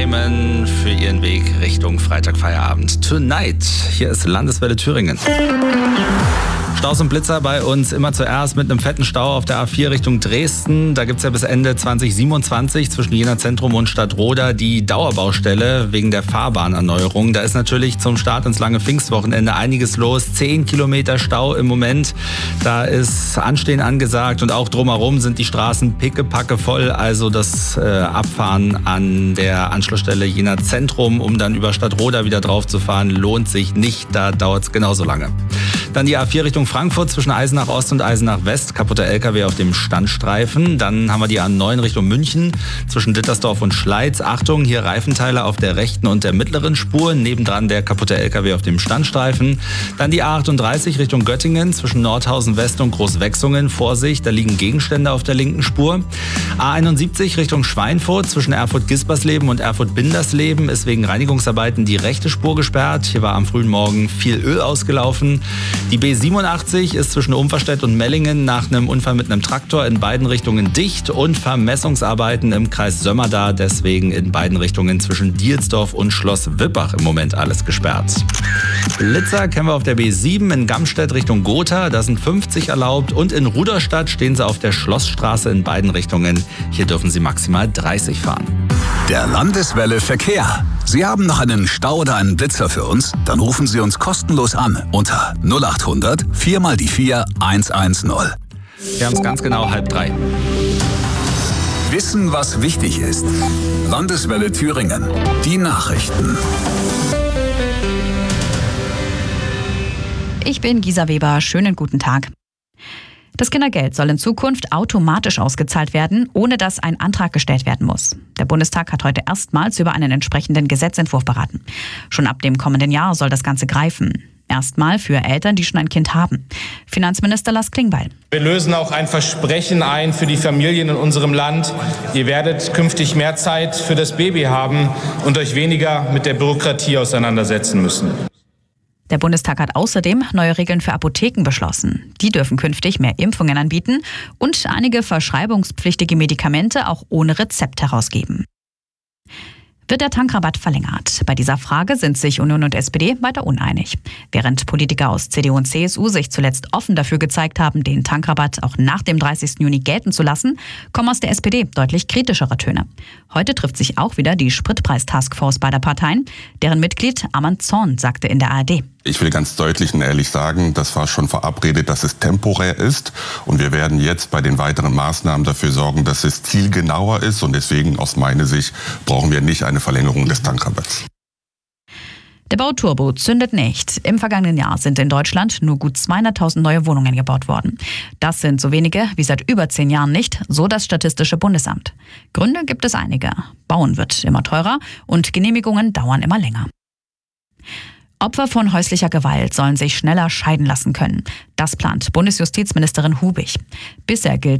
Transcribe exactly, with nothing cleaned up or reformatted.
Bremen für ihren Weg Richtung Freitagfeierabend. Tonight, hier ist Landeswelle Thüringen. Staus und Blitzer bei uns immer zuerst mit einem fetten Stau auf der A vier Richtung Dresden. Da gibt es ja bis Ende zwanzig siebenundzwanzig zwischen Jena Zentrum und Stadtroda die Dauerbaustelle wegen der Fahrbahnerneuerung. Da ist natürlich zum Start ins lange Pfingstwochenende einiges los. Zehn Kilometer Stau im Moment. Da ist Anstehen angesagt und auch drumherum sind die Straßen pickepacke voll. Also das äh, Abfahren an der Anschlussstelle Jena Zentrum, um dann über Stadtroda wieder drauf zu fahren, lohnt sich nicht. Da dauert es genauso lange. Dann die A vier Richtung Frankfurt zwischen Eisenach Ost und Eisenach West. Kaputter L K W auf dem Standstreifen. Dann haben wir die A neun Richtung München zwischen Dittersdorf und Schleiz. Achtung, hier Reifenteile auf der rechten und der mittleren Spur. Nebendran der kaputte L K W auf dem Standstreifen. Dann die A achtunddreißig Richtung Göttingen zwischen Nordhausen West und Großwechsungen. Vorsicht, da liegen Gegenstände auf der linken Spur. A einundsiebzig Richtung Schweinfurt zwischen Erfurt-Gispersleben und Erfurt-Bindersleben ist wegen Reinigungsarbeiten die rechte Spur gesperrt. Hier war am frühen Morgen viel Öl ausgelaufen. Die B siebenundachtzig ist zwischen Umverstedt und Mellingen nach einem Unfall mit einem Traktor in beiden Richtungen dicht und Vermessungsarbeiten im Kreis Sömmerda, deswegen in beiden Richtungen zwischen Dielsdorf und Schloss Wippach im Moment alles gesperrt. Blitzer kennen wir auf der B sieben in Gamstedt Richtung Gotha, da sind fünfzig erlaubt und in Rudolstadt stehen sie auf der Schlossstraße in beiden Richtungen. Hier dürfen sie maximal dreißig fahren. Der Landeswelle Verkehr. Sie haben noch einen Stau oder einen Blitzer für uns? Dann rufen Sie uns kostenlos an unter null acht hundert vier mal die vier eins eins null. Wir haben es ganz genau halb drei. Wissen, was wichtig ist. Landeswelle Thüringen. Die Nachrichten. Ich bin Gisa Weber. Schönen guten Tag. Das Kindergeld soll in Zukunft automatisch ausgezahlt werden, ohne dass ein Antrag gestellt werden muss. Der Bundestag hat heute erstmals über einen entsprechenden Gesetzentwurf beraten. Schon ab dem kommenden Jahr soll das Ganze greifen. Erstmal für Eltern, die schon ein Kind haben. Finanzminister Lars Klingbeil. Wir lösen auch ein Versprechen ein für die Familien in unserem Land. Ihr werdet künftig mehr Zeit für das Baby haben und euch weniger mit der Bürokratie auseinandersetzen müssen. Der Bundestag hat außerdem neue Regeln für Apotheken beschlossen. Die dürfen künftig mehr Impfungen anbieten und einige verschreibungspflichtige Medikamente auch ohne Rezept herausgeben. Wird der Tankrabatt verlängert? Bei dieser Frage sind sich Union und S P D weiter uneinig. Während Politiker aus C D U und C S U sich zuletzt offen dafür gezeigt haben, den Tankrabatt auch nach dem dreißigsten Juni gelten zu lassen, kommen aus der S P D deutlich kritischere Töne. Heute trifft sich auch wieder die Spritpreis-Taskforce beider Parteien. Deren Mitglied Arman Zorn sagte in der A R D. Ich will ganz deutlich und ehrlich sagen, das war schon verabredet, dass es temporär ist. Und wir werden jetzt bei den weiteren Maßnahmen dafür sorgen, dass es zielgenauer ist. Und deswegen aus meiner Sicht brauchen wir nicht eine Verlängerung des Tankrabatts. Der Bauturbo zündet nicht. Im vergangenen Jahr sind in Deutschland nur gut zweihunderttausend neue Wohnungen gebaut worden. Das sind so wenige wie seit über zehn Jahren nicht, so das Statistische Bundesamt. Gründe gibt es einige. Bauen wird immer teurer und Genehmigungen dauern immer länger. Opfer von häuslicher Gewalt sollen sich schneller scheiden lassen können. Das plant Bundesjustizministerin Hubig. Bisher gilt